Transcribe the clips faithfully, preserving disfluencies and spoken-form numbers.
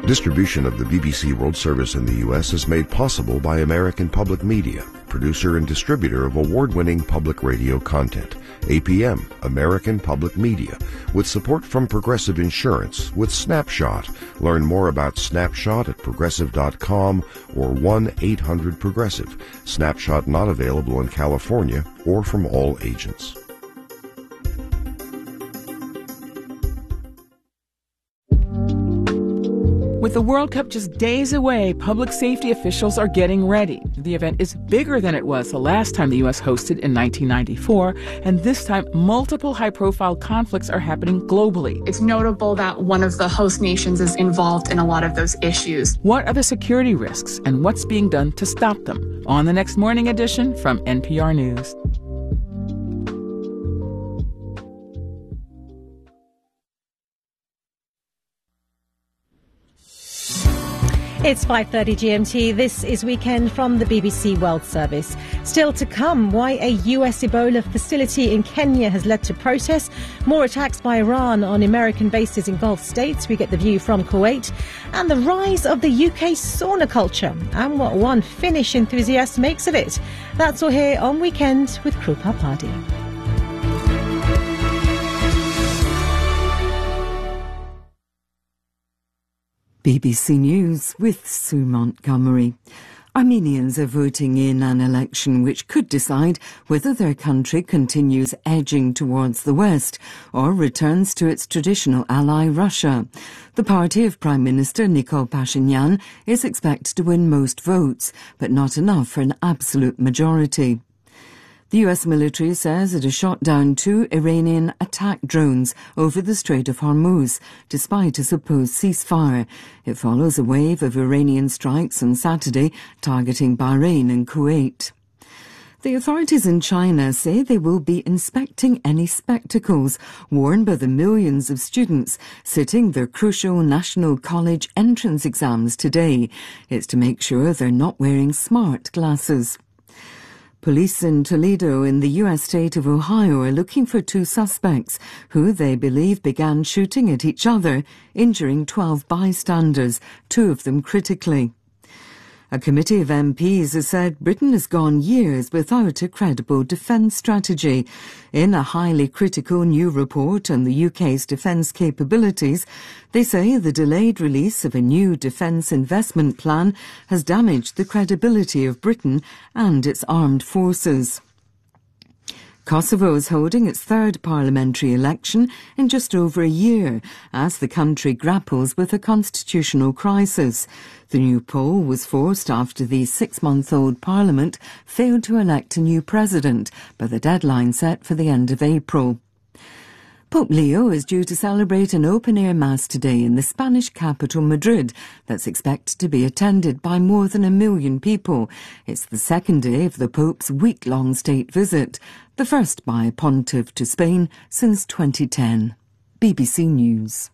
Distribution of the B B C World Service in the U S is made possible by American Public Media, producer and distributor of award-winning public radio content. A P M, American Public Media, with support from Progressive Insurance with Snapshot. Learn more about Snapshot at progressive dot com or one eight hundred progressive. Snapshot not available in California or from all agents. With the World Cup just days away, public safety officials are getting ready. The event is bigger than it was the last time the U S hosted in nineteen ninety-four, and this time multiple high-profile conflicts are happening globally. It's notable that one of the host nations is involved in a lot of those issues. What are the security risks, and what's being done to stop them? On the next Morning Edition from N P R News. It's five thirty G M T. This is Weekend from the B B C World Service. Still to come, why a U S Ebola facility in Kenya has led to protests, more attacks by Iran on American bases in Gulf states. We get the view from Kuwait, and the rise of the U K sauna culture and what one Finnish enthusiast makes of it. That's all here on Weekend with Krupa Party. B B C News with Sue Montgomery. Armenians are voting in an election which could decide whether their country continues edging towards the West or returns to its traditional ally Russia. The party of Prime Minister Nikol Pashinyan is expected to win most votes, but not enough for an absolute majority. The U S military says it has shot down two Iranian attack drones over the Strait of Hormuz, despite a supposed ceasefire. It follows a wave of Iranian strikes on Saturday targeting Bahrain and Kuwait. The authorities in China say they will be inspecting any spectacles worn by the millions of students sitting their crucial National College entrance exams today. It's to make sure they're not wearing smart glasses. Police in Toledo in the U S state of Ohio are looking for two suspects who they believe began shooting at each other, injuring twelve bystanders, two of them critically. A committee of M Ps has said Britain has gone years without a credible defence strategy. In a highly critical new report on the U K's defence capabilities, they say the delayed release of a new defence investment plan has damaged the credibility of Britain and its armed forces. Kosovo is holding its third parliamentary election in just over a year as the country grapples with a constitutional crisis. The new poll was forced after the six-month-old parliament failed to elect a new president by the deadline set for the end of April. Pope Leo is due to celebrate an open-air mass today in the Spanish capital Madrid that's expected to be attended by more than a million people. It's the second day of the Pope's week-long state visit, the first by a pontiff to Spain since twenty ten. B B C News.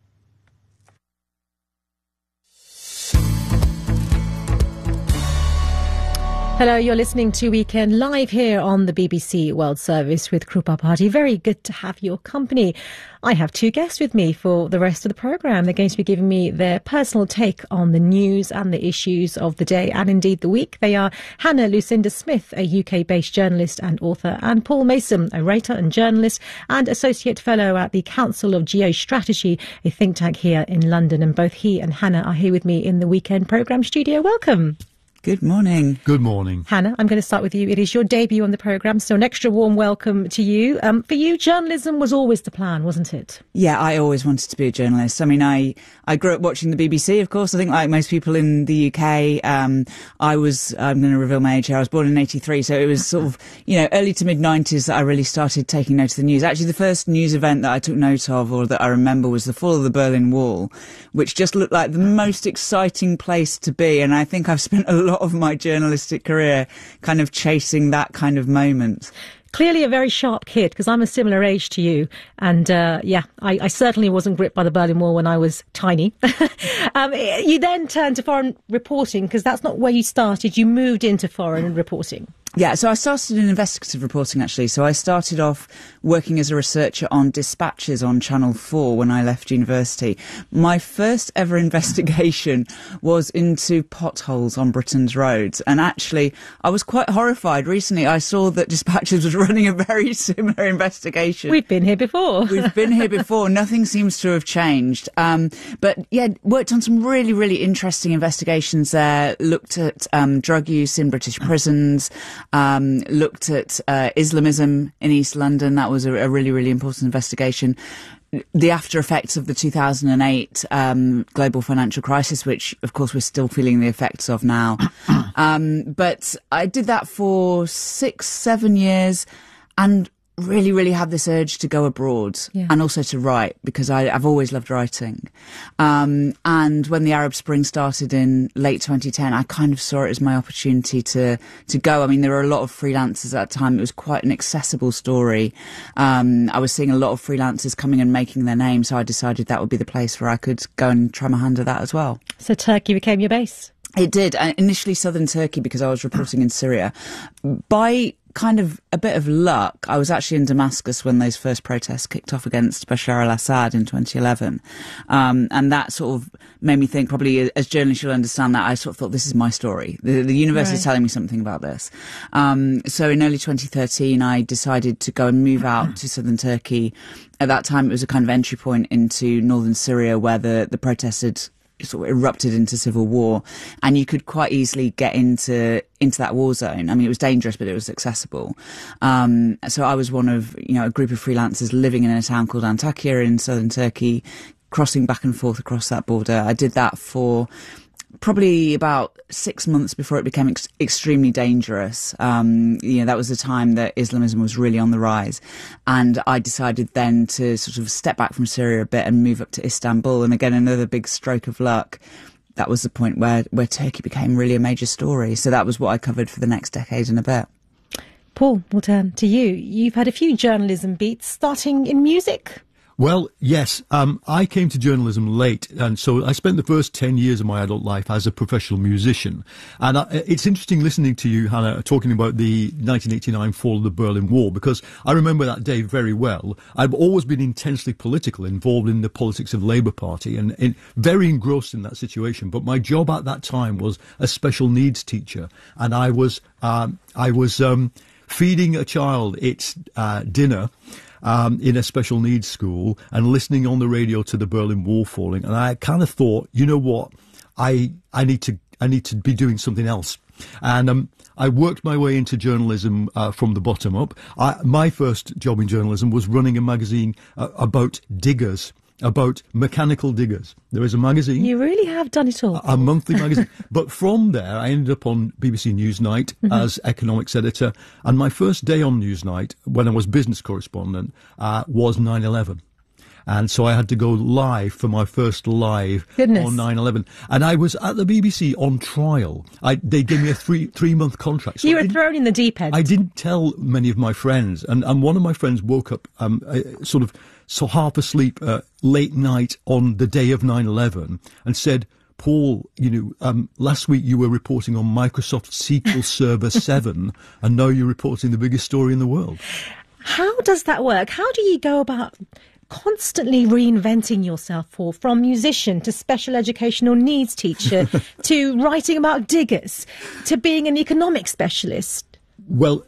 Hello, you're listening to Weekend live here on the B B C World Service with Krupa Party. Very good to have your company. I have two guests with me for the rest of the programme. They're going to be giving me their personal take on the news and the issues of the day and indeed the week. They are Hannah Lucinda Smith, a U K-based journalist and author, and Paul Mason, a writer and journalist and associate fellow at the Council of Geostrategy, a think tank here in London. And both he and Hannah are here with me in the Weekend programme studio. Welcome. Good morning. Good morning. Hannah, I'm going to start with you. It is your debut on the programme, so an extra warm welcome to you. Um, for you, journalism was always the plan, wasn't it? Yeah, I always wanted to be a journalist. I mean, I, I grew up watching the B B C, of course. I think like most people in the U K, um, I was, I'm going to reveal my age here, I was born in eighty-three, so it was sort of, you know, early to mid-nineties that I really started taking note of the news. Actually, the first news event that I took note of, or that I remember, was the fall of the Berlin Wall, which just looked like the most exciting place to be, and I think I've spent a lot of my journalistic career kind of chasing that kind of moment. Clearly a very sharp kid, because I'm a similar age to you. And, uh, yeah, I, I certainly wasn't gripped by the Berlin Wall when I was tiny. um, you then turned to foreign reporting, because that's not where you started. You moved into foreign reporting. Yeah, so I started in investigative reporting, actually. So I started off working as a researcher on dispatches on Channel four when I left university. My first ever investigation was into potholes on Britain's roads. And actually, I was quite horrified. Recently, I saw that Dispatches was running a very similar investigation. We've been here before. We've been here before. Nothing seems to have changed. Um, but, yeah, worked on some really, really interesting investigations there. Looked at um, drug use in British prisons. Um, looked at uh, Islamism in East London. That was a, a really, really important investigation. The after effects of the two thousand eight um, global financial crisis, which, of course, we're still feeling the effects of now. um, but I did that for six, seven years and really, really had this urge to go abroad yeah. and also to write, because I, I've always loved writing. Um, and when the Arab Spring started in late twenty ten, I kind of saw it as my opportunity to, to go. I mean, there were a lot of freelancers at that time. It was quite an accessible story. Um, I was seeing a lot of freelancers coming and making their name, so I decided that would be the place where I could go and try my hand at that as well. So Turkey became your base? It did. Uh, initially southern Turkey, because I was reporting in Syria. By kind of a bit of luck, I was actually in Damascus when those first protests kicked off against Bashar al-Assad in twenty eleven. Um, and that sort of made me think, probably as journalists you'll understand that, I sort of thought, this is my story. The, the universe right. is telling me something about this. Um, so in early twenty thirteen, I decided to go and move out to southern Turkey. At that time, it was a kind of entry point into northern Syria, where the, the protests had sort of erupted into civil war, and you could quite easily get into into that war zone. I mean, it was dangerous, but it was accessible. Um, so I was one of, you know, a group of freelancers living in a town called Antakya in southern Turkey, crossing back and forth across that border. I did that for probably about six months before it became ex- extremely dangerous. Um, you know, that was the time that Islamism was really on the rise. And I decided then to sort of step back from Syria a bit and move up to Istanbul. And again, another big stroke of luck. That was the point where, where Turkey became really a major story. So that was what I covered for the next decade and a bit. Paul, we'll turn to you. You've had a few journalism beats, starting in music. Well, yes, um, I came to journalism late, and so I spent the first ten years of my adult life as a professional musician. And I, it's interesting listening to you, Hannah, talking about the nineteen eighty-nine fall of the Berlin Wall, because I remember that day very well. I've always been intensely political, involved in the politics of Labour Party, and, and very engrossed in that situation. But my job at that time was a special needs teacher, and I was um, I was um, feeding a child its uh, dinner Um, in a special needs school and listening on the radio to the Berlin Wall falling, and I kind of thought, you know what, I I need to I need to be doing something else, and um, I worked my way into journalism uh, from the bottom up. I, my first job in journalism was running a magazine uh, about diggers. About mechanical diggers. There is a magazine. You really have done it all. A, a monthly magazine. But from there, I ended up on B B C Newsnight mm-hmm. as economics editor. And my first day on Newsnight, when I was business correspondent, uh, was nine eleven. And so I had to go live for my first live Goodness. on nine eleven. And I was at the B B C on trial. I, they gave me a three, three-month contract. So you were thrown in the deep end. I didn't tell many of my friends. And, and one of my friends woke up um, uh, sort of so half asleep uh, late night on the day of nine eleven and said, Paul, you know, um, last week you were reporting on Microsoft S Q L Server seven, and now you're reporting the biggest story in the world. How does that work? How do you go about constantly reinventing yourself, Paul, from musician to special educational needs teacher to writing about diggers to being an economics specialist? Well,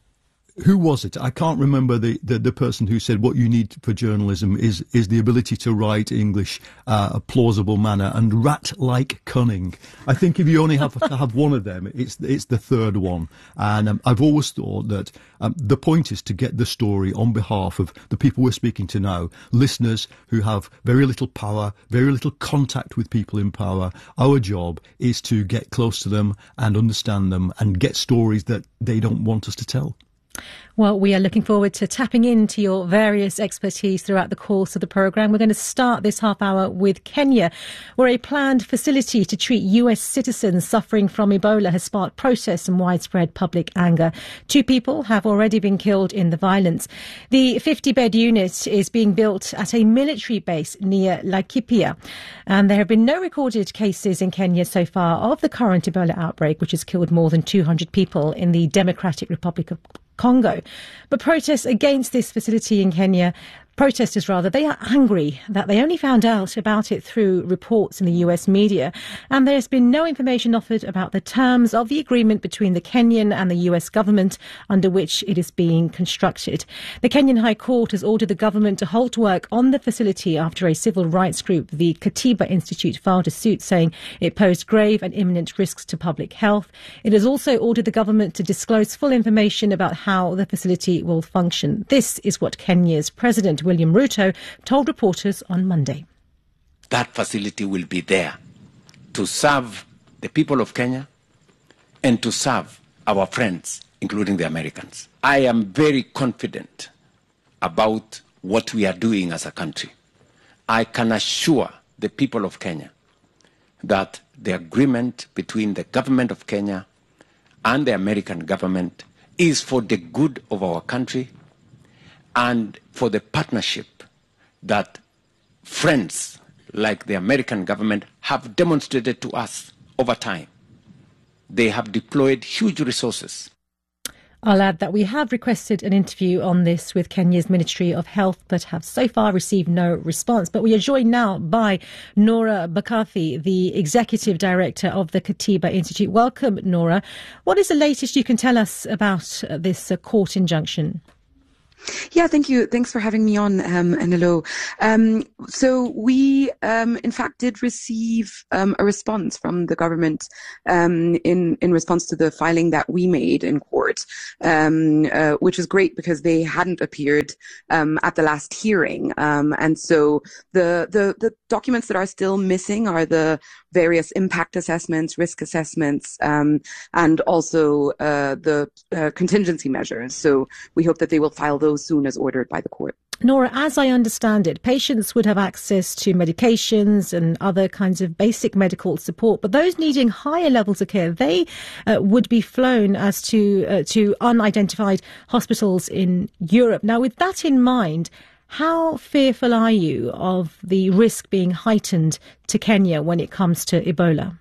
who was it? I can't remember the, the, the person who said what you need for journalism is is the ability to write English uh, a plausible manner and rat-like cunning. I think if you only have to have one of them, it's it's the third one. And um, I've always thought that um, the point is to get the story on behalf of the people we're speaking to now, listeners who have very little power, very little contact with people in power. Our job is to get close to them and understand them and get stories that they don't want us to tell. Well, we are looking forward to tapping into your various expertise throughout the course of the programme. We're going to start this half hour with Kenya, where a planned facility to treat U S citizens suffering from Ebola has sparked protests and widespread public anger. Two people have already been killed in the violence. The fifty-bed unit is being built at a military base near Laikipia, and there have been no recorded cases in Kenya so far of the current Ebola outbreak, which has killed more than two hundred people in the Democratic Republic of Congo. But protests against this facility in Kenya, protesters rather, they are angry that they only found out about it through reports in the U S media, and there's been no information offered about the terms of the agreement between the Kenyan and the U S government under which it is being constructed. The Kenyan High Court has ordered the government to halt work on the facility after a civil rights group, the Katiba Institute, filed a suit saying it posed grave and imminent risks to public health. It has also ordered the government to disclose full information about how the facility will function. This is what Kenya's President William Ruto told reporters on Monday. That facility will be there to serve the people of Kenya and to serve our friends, including the Americans. I am very confident about what we are doing as a country. I can assure the people of Kenya that the agreement between the government of Kenya and the American government is for the good of our country and for the partnership that friends like the American government have demonstrated to us over time. They have deployed huge resources. I'll add that we have requested an interview on this with Kenya's Ministry of Health, but have so far received no response. But we are joined now by Nora Bakathi, the Executive Director of the Katiba Institute. Welcome, Nora. What is the latest you can tell us about uh, this uh, court injunction? Yeah, thank you. Thanks for having me on, um, and hello. Um, so we, um, in fact, did receive um, a response from the government um, in in response to the filing that we made in court, um, uh, which is great because they hadn't appeared um, at the last hearing, um, and so the the the documents that are still missing are the various impact assessments, risk assessments, um, and also uh, the uh, contingency measures. So we hope that they will file those soon as ordered by the court. Nora, as I understand it, patients would have access to medications and other kinds of basic medical support, but those needing higher levels of care, they uh, would be flown as to uh, to unidentified hospitals in Europe. Now, with that in mind, how fearful are you of the risk being heightened to Kenya when it comes to Ebola?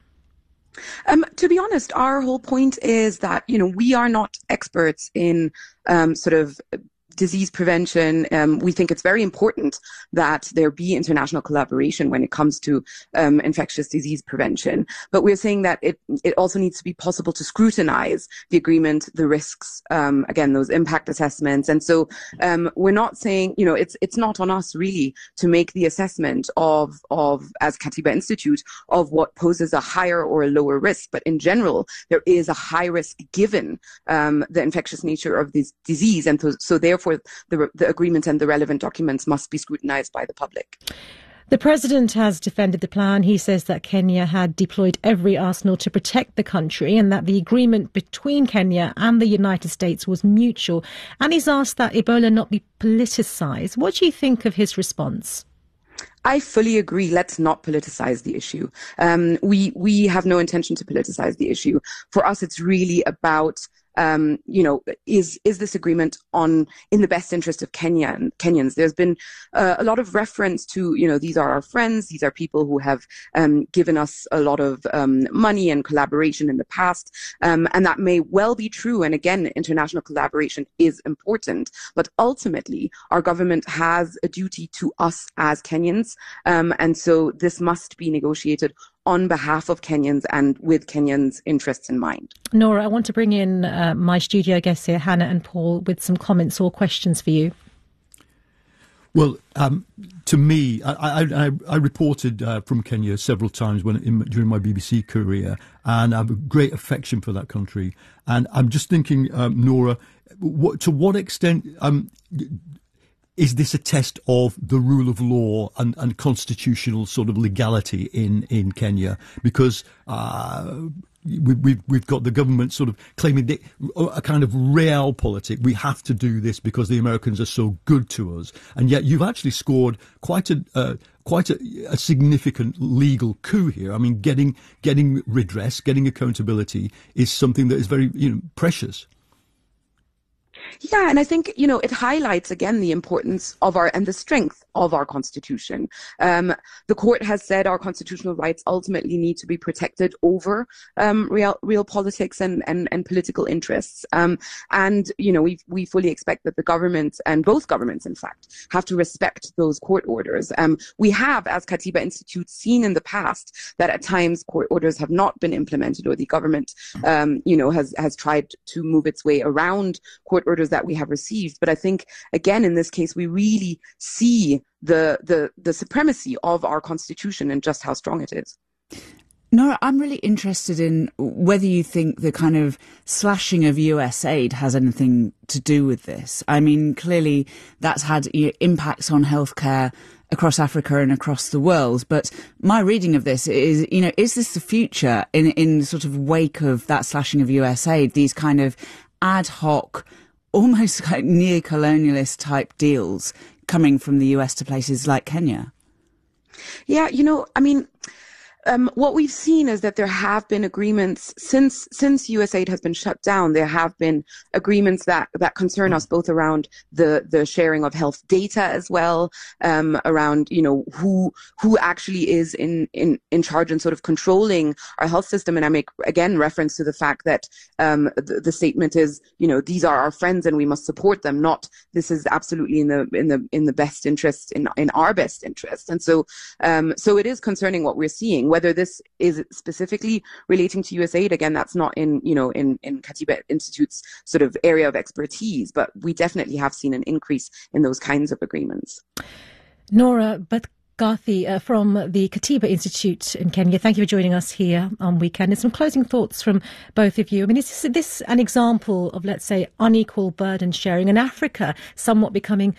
Um, to be honest, our whole point is that, you know, we are not experts in um, sort of disease prevention. Um, we think it's very important that there be international collaboration when it comes to um, infectious disease prevention. But we're saying that it it also needs to be possible to scrutinize the agreement, the risks, um, again, those impact assessments. And so um, we're not saying, you know, it's it's not on us really to make the assessment of, of as Katiba Institute, of what poses a higher or a lower risk. But in general, there is a high risk given um, the infectious nature of this disease. And so, so therefore, The, the agreement and the relevant documents must be scrutinized by the public. The president has defended the plan. He says that Kenya had deployed every arsenal to protect the country and that the agreement between Kenya and the United States was mutual. And he's asked that Ebola not be politicized. What do you think of his response? I fully agree. Let's not politicize the issue. Um, we we have no intention to politicize the issue. For us, it's really about Um, you know, is is this agreement on in the best interest of Kenya and Kenyans? There's been uh, a lot of reference to, you know, these are our friends, these are people who have um, given us a lot of um, money and collaboration in the past, um, and that may well be true. And again, international collaboration is important, but ultimately, our government has a duty to us as Kenyans, um, and so this must be negotiated on behalf of Kenyans and with Kenyans' interests in mind. Nora, I want to bring in uh, my studio guests here, Hannah and Paul, with some comments or questions for you. Well, um, to me, I, I, I reported uh, from Kenya several times when in, during my B B C career, and I have a great affection for that country. And I'm just thinking, um, Nora, what, to what extent um, is this a test of the rule of law and, and constitutional sort of legality in, in Kenya? Because uh, we, we've, we've got the government sort of claiming that a kind of realpolitik. We have to do this because the Americans are so good to us. And yet you've actually scored quite a... Uh, quite a, a significant legal coup here. I mean, getting getting redress, getting accountability is something that is very, you know, precious. Yeah, and I think, you know, it highlights again the importance of our and the strength of our constitution. Um, the court has said our constitutional rights ultimately need to be protected over um, real real politics and, and, and political interests. Um, and, you know, we we fully expect that the government and both governments, in fact, have to respect those court orders. Um, we have, as Katiba Institute, seen in the past that at times court orders have not been implemented, or the government, um, you know, has, has tried to move its way around court orders that we have received. But I think, again, in this case, we really see the the the supremacy of our constitution and just how strong it is. Nora, I'm really interested in whether you think the kind of slashing of U S aid has anything to do with this. I mean, clearly that's had you know, impacts on healthcare across Africa and across the world. But my reading of this is, you know, is this the future in in sort of wake of that slashing of U S aid, these kind of ad hoc, almost like neo-colonialist type deals coming from the U S to places like Kenya? Yeah, you know, I mean, Um, what we've seen is that there have been agreements since since U S aid has been shut down. There have been agreements that, that concern us both around the, the sharing of health data as well, um, around you know who who actually is in, in, in charge and sort of controlling our health system. And I make again reference to the fact that um, the, the statement is you know these are our friends and we must support them. Not this is absolutely in the in the in the best interest in in our best interest. And so um, so it is concerning what we're seeing. Whether this is specifically relating to U S aid, again, that's not in, you know, in, in Katiba Institute's sort of area of expertise, but we definitely have seen an increase in those kinds of agreements. Nora Bhatgathi uh, from the Katiba Institute in Kenya, thank you for joining us here on Weekend. And some closing thoughts from both of you. I mean, is this an example of, let's say, unequal burden sharing in Africa, somewhat becoming